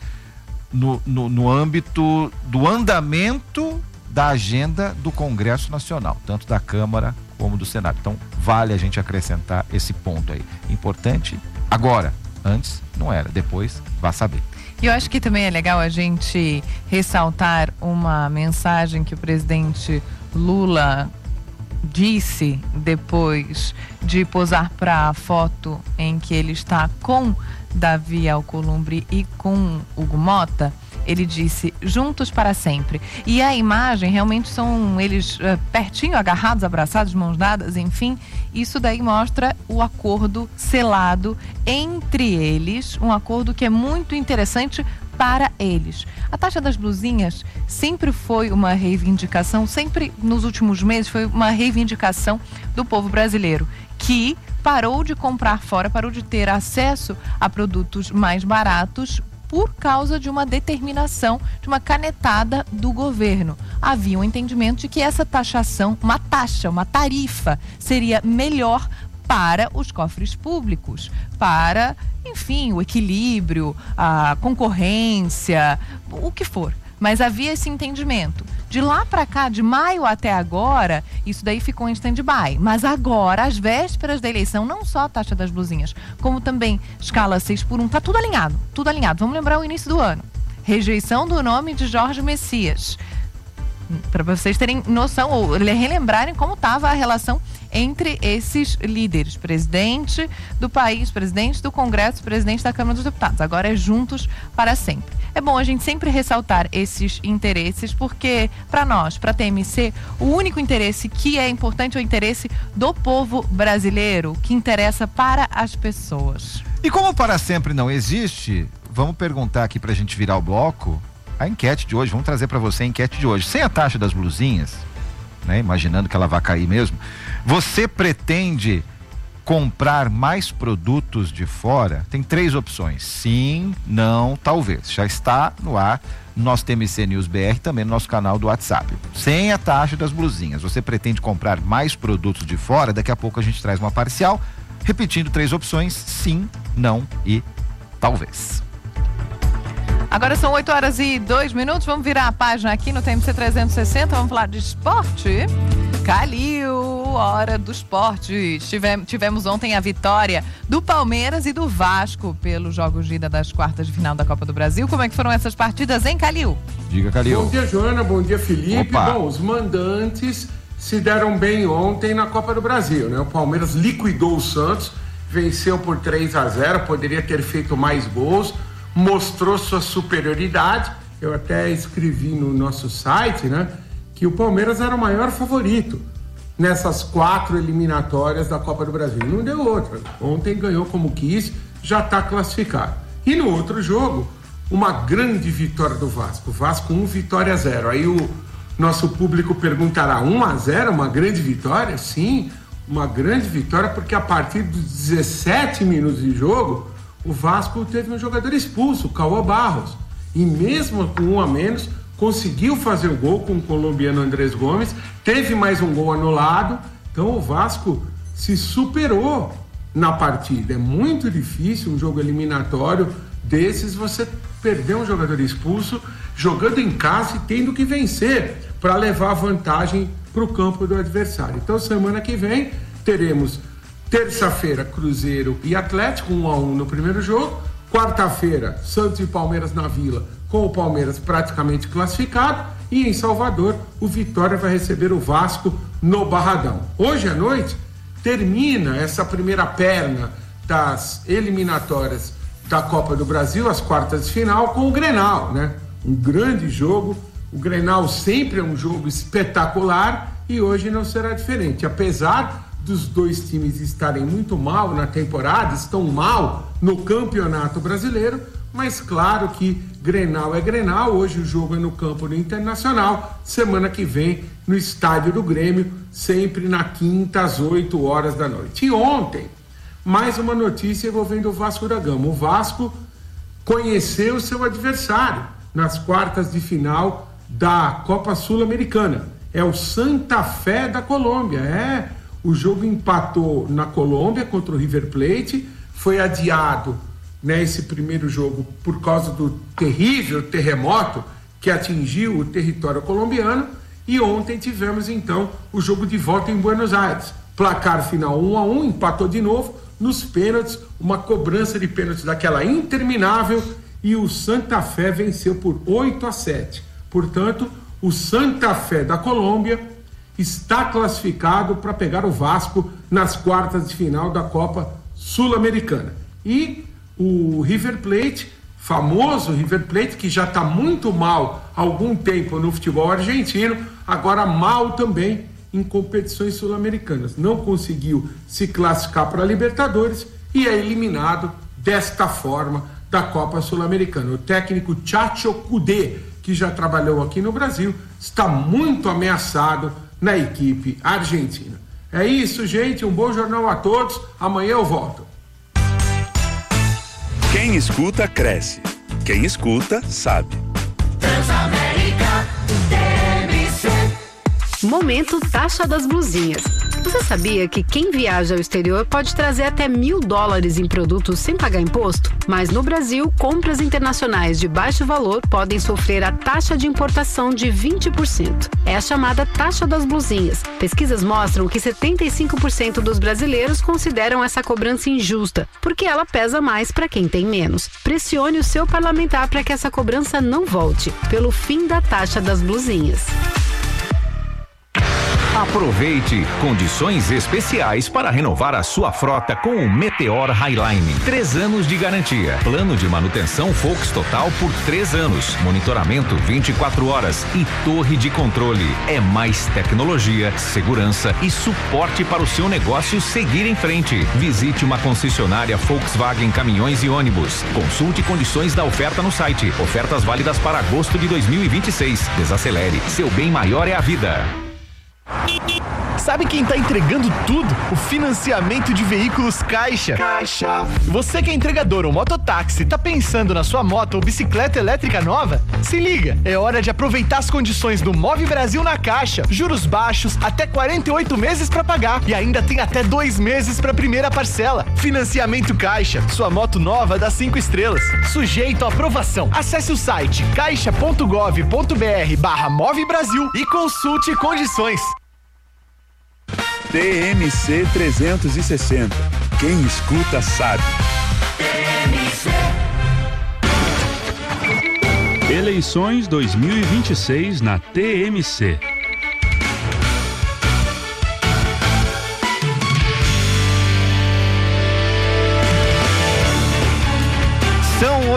no âmbito do andamento da agenda do Congresso Nacional, tanto da Câmara como do Senado. Então, vale a gente acrescentar esse ponto aí. Importante agora, antes não era, depois vá saber. E eu acho que também é legal a gente ressaltar uma mensagem que o presidente Lula disse depois de posar para a foto em que ele está com Davi Alcolumbre e com Hugo Motta. Ele disse, juntos para sempre. E a imagem realmente são eles pertinho, agarrados, abraçados, mãos dadas, enfim. Isso daí mostra o acordo selado entre eles, um acordo que é muito interessante para eles. A taxa das blusinhas sempre foi uma reivindicação, sempre nos últimos meses foi uma reivindicação do povo brasileiro, que parou de comprar fora, parou de ter acesso a produtos mais baratos por causa de uma determinação, de uma canetada do governo. Havia um entendimento de que essa taxação, uma tarifa, seria melhor para os cofres públicos, para, enfim, o equilíbrio, a concorrência, o que for. Mas havia esse entendimento. De lá para cá, de maio até agora, isso daí ficou em stand-by. Mas agora, às vésperas da eleição, não só a taxa das blusinhas, como também escala 6x1, tá tudo alinhado, tudo alinhado. Vamos lembrar o início do ano. Rejeição do nome de Jorge Messias. Para vocês terem noção, ou relembrarem como estava a relação entre esses líderes, presidente do país, presidente do Congresso, presidente da Câmara dos Deputados. Agora é juntos para sempre. É bom a gente sempre ressaltar esses interesses, porque para nós, para a TMC, o único interesse que é importante é o interesse do povo brasileiro, que interessa para as pessoas. E como para sempre não existe, vamos perguntar aqui para a gente virar o bloco, a enquete de hoje, vamos trazer para você a enquete de hoje. Sem a taxa das blusinhas, né, imaginando que ela vai cair mesmo, você pretende comprar mais produtos de fora? Tem 3 opções: sim, não, talvez. Já está no ar no nosso TMC News BR, também no nosso canal do WhatsApp. Sem a taxa das blusinhas, você pretende comprar mais produtos de fora? Daqui a pouco a gente traz uma parcial, repetindo 3 opções: sim, não e talvez. Agora são 8h02, vamos virar a página aqui no TMC 360, vamos falar de esporte. Calil, hora do esporte. Tivemos ontem a vitória do Palmeiras e do Vasco pelos jogos de ida das quartas de final da Copa do Brasil. Como é que foram essas partidas, hein, Calil? Diga, Calil. Bom dia, Joana, bom dia, Felipe. Opa. Bom, os mandantes se deram bem ontem na Copa do Brasil, né? O Palmeiras liquidou o Santos, venceu por 3-0, poderia ter feito mais gols, mostrou sua superioridade. Eu até escrevi no nosso site, né, que o Palmeiras era o maior favorito nessas 4 eliminatórias da Copa do Brasil. Não deu outra. Ontem ganhou como quis, já está classificado. E no outro jogo, uma grande vitória do Vasco. Vasco 1, Vitória 0. Aí o nosso público perguntará, 1-0, uma grande vitória? Sim, uma grande vitória, porque a partir dos 17 minutos de jogo, o Vasco teve um jogador expulso, o Cauã Barros, e mesmo com 1 a menos, conseguiu fazer o gol com o colombiano Andrés Gomes, teve mais um gol anulado, então o Vasco se superou na partida. É muito difícil um jogo eliminatório desses, você perder um jogador expulso, jogando em casa e tendo que vencer para levar vantagem para o campo do adversário. Então semana que vem teremos terça-feira, Cruzeiro e Atlético, 1-1 no primeiro jogo. Quarta-feira, Santos e Palmeiras na Vila, com o Palmeiras praticamente classificado. E em Salvador, o Vitória vai receber o Vasco no Barradão. Hoje à noite, termina essa primeira perna das eliminatórias da Copa do Brasil, as quartas de final, com o Grenal, né? Um grande jogo. O Grenal sempre é um jogo espetacular e hoje não será diferente. Apesar dos dois times estarem muito mal na temporada, estão mal no Campeonato Brasileiro, mas claro que Grenal é Grenal, hoje o jogo é no campo do Internacional, semana que vem no estádio do Grêmio, sempre na quinta às 8 horas da noite. E ontem, mais uma notícia envolvendo o Vasco da Gama. O Vasco conheceu seu adversário nas quartas de final da Copa Sul-Americana. É o Santa Fé da Colômbia. O jogo empatou na Colômbia contra o River Plate, foi adiado, né, esse primeiro jogo por causa do terrível terremoto que atingiu o território colombiano, e ontem tivemos então o jogo de volta em Buenos Aires. Placar final 1-1, empatou de novo nos pênaltis, uma cobrança de pênaltis daquela interminável, e o Santa Fé venceu por 8-7. Portanto, o Santa Fé da Colômbia está classificado para pegar o Vasco nas quartas de final da Copa Sul-Americana. E o River Plate, famoso River Plate, que já está muito mal há algum tempo no futebol argentino, agora mal também em competições sul-americanas. Não conseguiu se classificar para a Libertadores e é eliminado desta forma da Copa Sul-Americana. O técnico Chacho Coudet, que já trabalhou aqui no Brasil, está muito ameaçado na equipe argentina. É isso, gente. Um bom jornal a todos. Amanhã eu volto. Quem escuta, cresce. Quem escuta, sabe. Transamérica TMC. Momento Taxa das Blusinhas. Você sabia que quem viaja ao exterior pode trazer até $1.000 em produtos sem pagar imposto? Mas no Brasil, compras internacionais de baixo valor podem sofrer a taxa de importação de 20%. É a chamada taxa das blusinhas. Pesquisas mostram que 75% dos brasileiros consideram essa cobrança injusta, porque ela pesa mais para quem tem menos. Pressione o seu parlamentar para que essa cobrança não volte, pelo fim da taxa das blusinhas. Aproveite condições especiais para renovar a sua frota com o Meteor Highline. 3 anos de garantia. Plano de manutenção Fox Total por 3 anos. Monitoramento 24 horas e torre de controle. É mais tecnologia, segurança e suporte para o seu negócio seguir em frente. Visite uma concessionária Volkswagen Caminhões e Ônibus. Consulte condições da oferta no site. Ofertas válidas para agosto de 2026. Desacelere. Seu bem maior é a vida. Sabe quem tá entregando tudo? O financiamento de veículos Caixa. Você que é entregador ou mototáxi, tá pensando na sua moto ou bicicleta elétrica nova? Se liga, é hora de aproveitar as condições do Move Brasil na Caixa. Juros baixos, até 48 meses para pagar e ainda tem até 2 meses para primeira parcela. Financiamento Caixa, sua moto nova dá 5 estrelas. Sujeito à aprovação. Acesse o site caixa.gov.br/Move Brasil e consulte condições. TMC 360. Quem escuta sabe. Eleições 2026 na TMC. São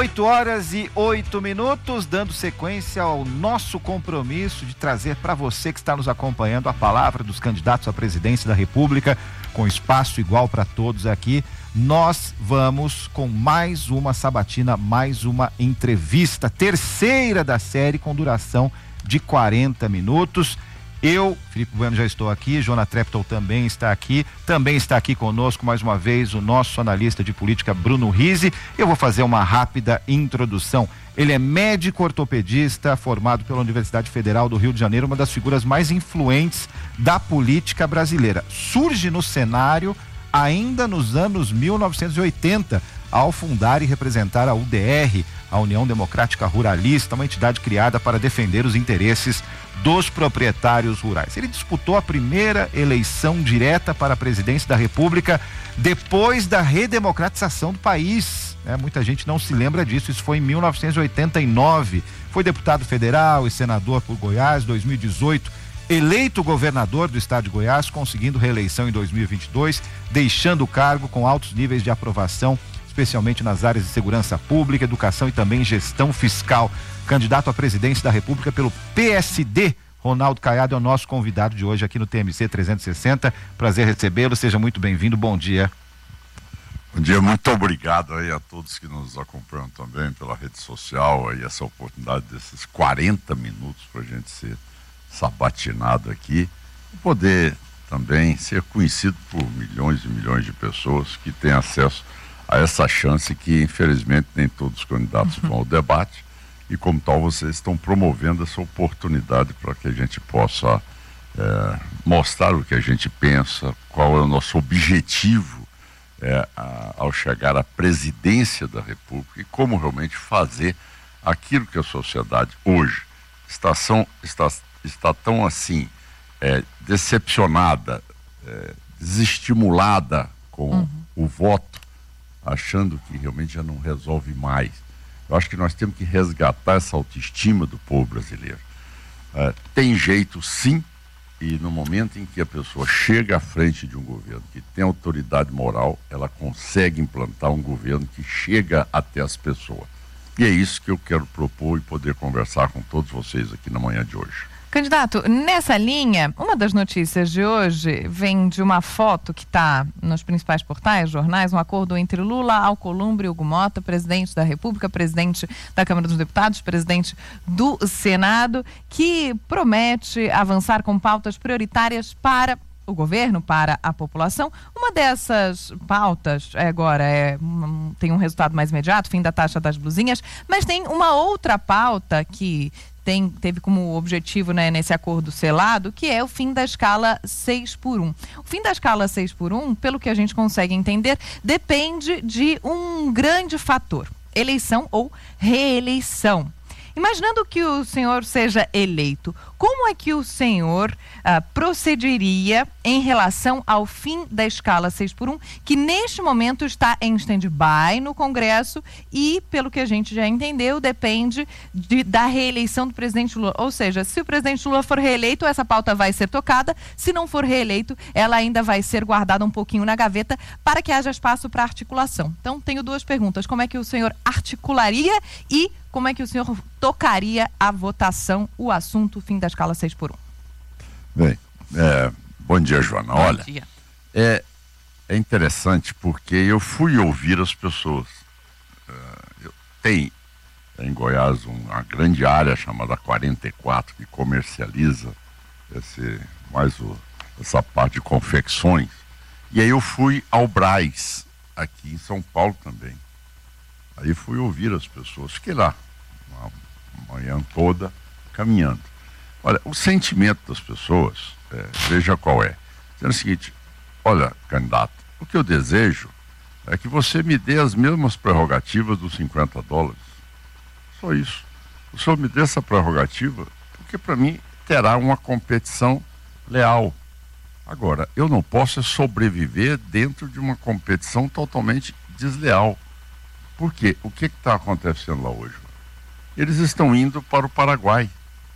8h08, dando sequência ao nosso compromisso de trazer para você que está nos acompanhando a palavra dos candidatos à presidência da República, com espaço igual para todos aqui. Nós vamos com mais uma sabatina, mais uma entrevista, terceira da série, com duração de 40 minutos. Eu, Felipe Bueno, já estou aqui, Jona Treptow também está aqui conosco mais uma vez o nosso analista de política Bruno Rizzi. Eu vou fazer uma rápida introdução. Ele é médico ortopedista, formado pela Universidade Federal do Rio de Janeiro, uma das figuras mais influentes da política brasileira. Surge no cenário ainda nos anos 1980, ao fundar e representar a UDR, a União Democrática Ruralista, uma entidade criada para defender os interesses dos proprietários rurais. Ele disputou a primeira eleição direta para a presidência da República depois da redemocratização do país. Muita gente não se lembra disso, isso foi em 1989. Foi deputado federal e senador por Goiás, 2018, eleito governador do estado de Goiás, conseguindo reeleição em 2022, deixando o cargo com altos níveis de aprovação, especialmente nas áreas de segurança pública, educação e também gestão fiscal. Candidato à presidência da República pelo PSD, Ronaldo Caiado é o nosso convidado de hoje aqui no TMC 360. Prazer recebê-lo, seja muito bem-vindo, bom dia. Bom dia, muito obrigado aí a todos que nos acompanham também pela rede social, aí essa oportunidade desses 40 minutos para a gente ser sabatinado aqui e poder também ser conhecido por milhões e milhões de pessoas que têm acesso a essa chance que infelizmente nem todos os candidatos vão ao debate e como tal vocês estão promovendo essa oportunidade para que a gente possa mostrar o que a gente pensa, qual é o nosso objetivo ao chegar à presidência da República e como realmente fazer aquilo que a sociedade hoje está tão assim decepcionada, desestimulada com o voto, achando que realmente já não resolve mais. Eu acho que nós temos que resgatar essa autoestima do povo brasileiro. Tem jeito sim, e no momento em que a pessoa chega à frente de um governo que tem autoridade moral, ela consegue implantar um governo que chega até as pessoas. E é isso que eu quero propor e poder conversar com todos vocês aqui na manhã de hoje. Candidato, nessa linha, uma das notícias de hoje vem de uma foto que está nos principais portais, jornais, um acordo entre Lula, Alcolumbre e Hugo Mota, presidente da República, presidente da Câmara dos Deputados, presidente do Senado, que promete avançar com pautas prioritárias para o governo, para a população. Uma dessas pautas agora tem um resultado mais imediato, fim da taxa das blusinhas, mas tem uma outra pauta que teve como objetivo, né, nesse acordo selado, que é o fim da escala 6x1. O fim da escala 6x1, pelo que a gente consegue entender, depende de um grande fator: eleição ou reeleição. Imaginando que o senhor seja eleito, como é que o senhor procederia em relação ao fim da escala 6x1, que neste momento está em stand-by no Congresso e, pelo que a gente já entendeu, depende da reeleição do presidente Lula? Ou seja, se o presidente Lula for reeleito, essa pauta vai ser tocada; se não for reeleito, ela ainda vai ser guardada um pouquinho na gaveta para que haja espaço para articulação. Então, tenho duas perguntas: como é que o senhor articularia e como é que o senhor tocaria a votação, o assunto fim da escala 6x1? Bem, bom dia, Joana. Olha, bom dia. É interessante porque eu fui ouvir as pessoas. Tem em Goiás uma grande área chamada 44 que comercializa essa parte de confecções. E aí eu fui ao Brás, aqui em São Paulo também. Aí fui ouvir as pessoas, fiquei lá uma manhã toda caminhando. Olha, o sentimento das pessoas, veja qual é. Dizendo o seguinte: olha, candidato, o que eu desejo é que você me dê as mesmas prerrogativas dos $50. Só isso. O senhor me dê essa prerrogativa, porque para mim terá uma competição leal. Agora, eu não posso sobreviver dentro de uma competição totalmente desleal. Por quê? O que está acontecendo lá hoje? Eles estão indo para o Paraguai.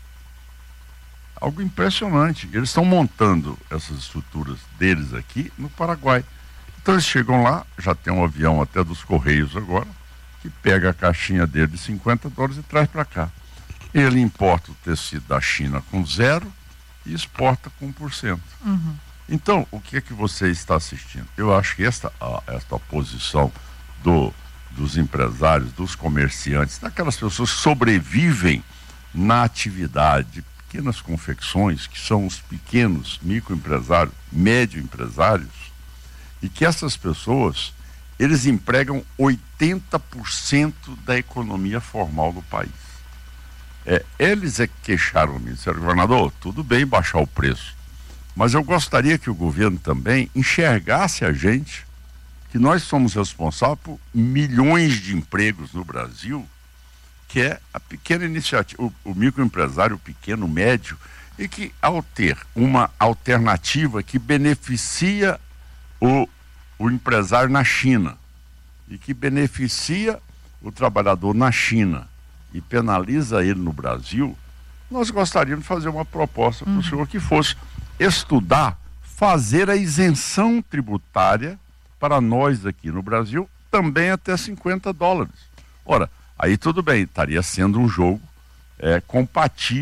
Algo impressionante. Eles estão montando essas estruturas deles aqui no Paraguai. Então eles chegam lá, já tem um avião até dos Correios agora, que pega a caixinha dele de $50 e traz para cá. Ele importa o tecido da China com 0 e exporta com 1%. Então, o que é que você está assistindo? Eu acho que esta posição dos empresários, dos comerciantes, daquelas pessoas que sobrevivem na atividade de pequenas confecções, que são os pequenos microempresários, médio empresários, e que essas pessoas, eles empregam 80% da economia formal do país. Eles queixaram o Ministério Governador, tudo bem baixar o preço, mas eu gostaria que o governo também enxergasse a gente, que nós somos responsáveis por milhões de empregos no Brasil, que é a pequena iniciativa, o microempresário, o pequeno, médio, e que ao ter uma alternativa que beneficia o empresário na China e que beneficia o trabalhador na China e penaliza ele no Brasil, nós gostaríamos de fazer uma proposta para o senhor que fosse estudar, fazer a isenção tributária para nós aqui no Brasil, também até $50. Ora, aí tudo bem, estaria sendo um jogo compatível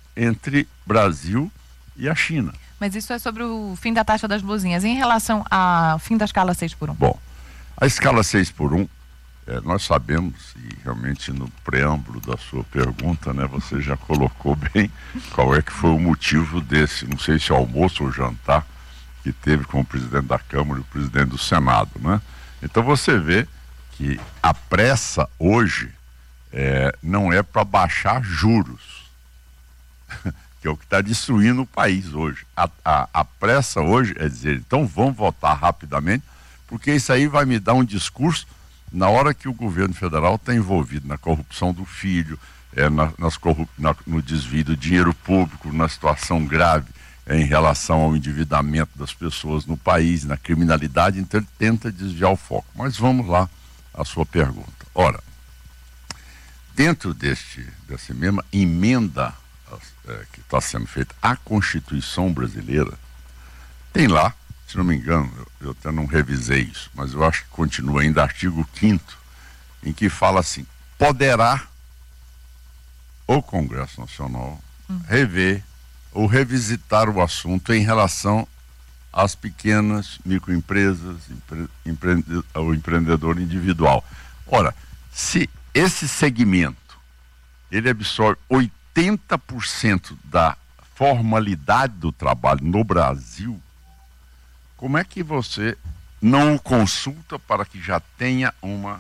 entre Brasil e a China. Mas isso é sobre o fim da taxa das blusinhas. Em relação ao fim da escala 6x1? Bom, a escala 6x1, nós sabemos, e realmente no preâmbulo da sua pergunta, né, você já colocou bem qual é que foi o motivo desse, não sei se almoço ou jantar, que teve com o presidente da Câmara e o presidente do Senado, né? Então você vê que a pressa hoje não é para baixar juros, que é o que está destruindo o país hoje. A pressa hoje é dizer, então vamos votar rapidamente, porque isso aí vai me dar um discurso na hora que o governo federal está envolvido na corrupção do filho, no desvio do dinheiro público, na situação grave em relação ao endividamento das pessoas no país, na criminalidade, então ele tenta desviar o foco. Mas vamos lá à sua pergunta. Ora, dentro dessa mesma emenda que está sendo feita à Constituição brasileira, tem lá, se não me engano, eu até não revisei isso, mas eu acho que continua ainda artigo 5º, em que fala assim, poderá o Congresso Nacional rever ou revisitar o assunto em relação às pequenas microempresas, ao empreendedor individual. Ora, se esse segmento, ele absorve 80% da formalidade do trabalho no Brasil, como é que você não o consulta para que já tenha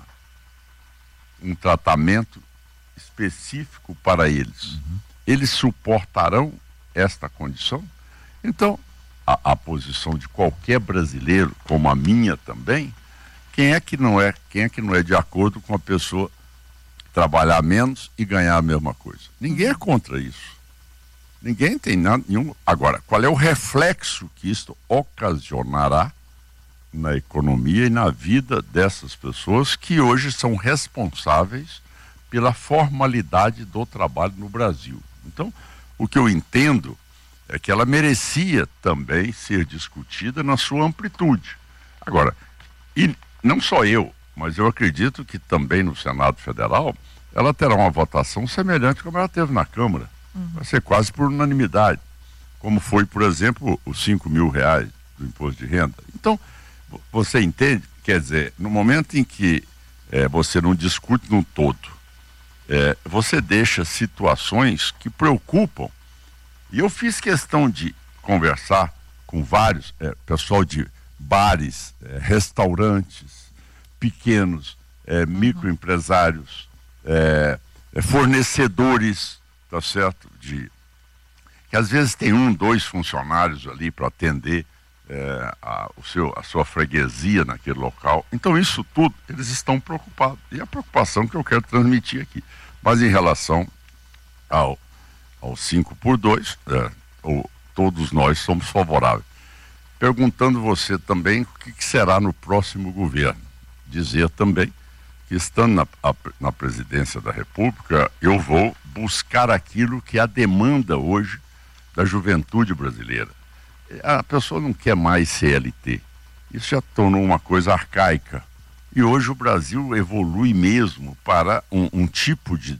um tratamento específico para eles? Eles suportarão esta condição? Então, a posição de qualquer brasileiro, como a minha também, quem é que não é de acordo com a pessoa trabalhar menos e ganhar a mesma coisa? Ninguém é contra isso. Ninguém tem nada nenhum. Agora, qual é o reflexo que isto ocasionará na economia e na vida dessas pessoas que hoje são responsáveis pela formalidade do trabalho no Brasil? Então, o que eu entendo é que ela merecia também ser discutida na sua amplitude. Agora, e não só eu, mas eu acredito que também no Senado Federal ela terá uma votação semelhante como ela teve na Câmara. Vai ser quase por unanimidade, como foi, por exemplo, os R$5.000 do imposto de renda. Então, você entende? Quer dizer, no momento em que você não discute no todo, você deixa situações que preocupam. E eu fiz questão de conversar com vários, pessoal de bares, restaurantes, pequenos, microempresários, fornecedores, tá certo? Que às vezes tem 1, 2 funcionários ali para atender a sua freguesia naquele local. Então isso tudo, eles estão preocupados. E a preocupação que eu quero transmitir aqui. Mas em relação ao 5x2, todos nós somos favoráveis. Perguntando você também o que será no próximo governo. Dizer também que estando na presidência da República, eu vou buscar aquilo que é a demanda hoje da juventude brasileira. A pessoa não quer mais CLT. Isso já tornou uma coisa arcaica. E hoje o Brasil evolui mesmo para um tipo de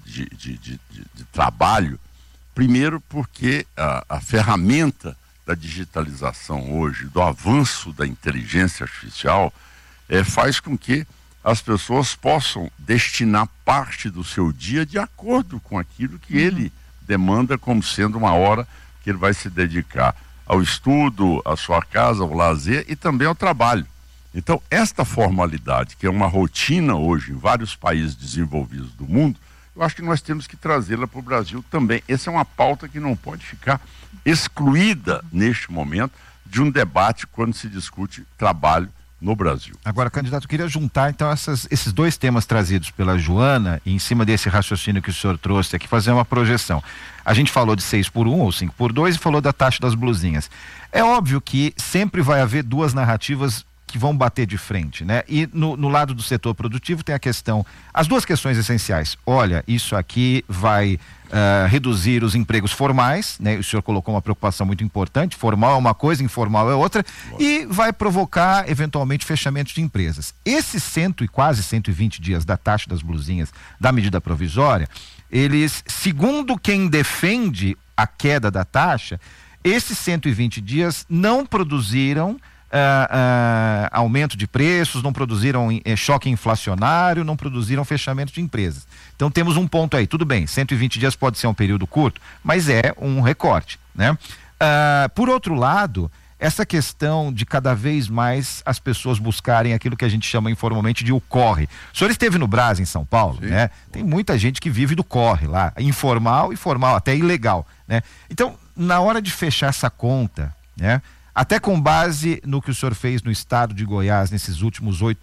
trabalho, primeiro porque a ferramenta da digitalização hoje, do avanço da inteligência artificial, faz com que as pessoas possam destinar parte do seu dia de acordo com aquilo que ele demanda como sendo uma hora que ele vai se dedicar ao estudo, à sua casa, ao lazer e também ao trabalho. Então, esta formalidade, que é uma rotina hoje em vários países desenvolvidos do mundo, eu acho que nós temos que trazê-la para o Brasil também. Essa é uma pauta que não pode ficar excluída neste momento de um debate quando se discute trabalho no Brasil. Agora, candidato, eu queria juntar então esses dois temas trazidos pela Joana e em cima desse raciocínio que o senhor trouxe aqui, fazer uma projeção. A gente falou de 6x1 ou 5x2 e falou da taxa das blusinhas. É óbvio que sempre vai haver duas narrativas que vão bater de frente, né? E no lado do setor produtivo tem as duas questões essenciais. Olha, isso aqui vai reduzir os empregos formais, né? O senhor colocou uma preocupação muito importante, formal é uma coisa, informal é outra, e vai provocar eventualmente fechamento de empresas. Esses quase 120 dias da taxa das blusinhas, da medida provisória, eles, segundo quem defende a queda da taxa, esses 120 dias não produziram aumento de preços, não produziram choque inflacionário, não produziram fechamento de empresas. Então temos um ponto aí, tudo bem, 120 dias pode ser um período curto, mas é um recorte, né? Por outro lado, essa questão de cada vez mais as pessoas buscarem aquilo que a gente chama informalmente de o corre. O senhor esteve no Brás, em São Paulo, né? Tem muita gente que vive do corre lá, informal e formal, até ilegal, né? Então, na hora de fechar essa conta, né? Até com base no que o senhor fez no estado de Goiás nesses últimos 8